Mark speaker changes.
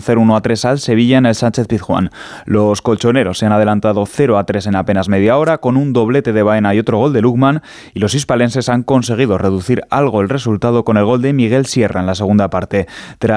Speaker 1: vencer 1-3 al Sevilla en el Sánchez-Pizjuán. Los colchoneros se han adelantado 0-3 en apenas media hora, con un doblete de Baena y otro gol de Lukman, y los hispalenses han conseguido reducir algo el resultado con el gol de Miguel Sierra en la segunda parte. Tras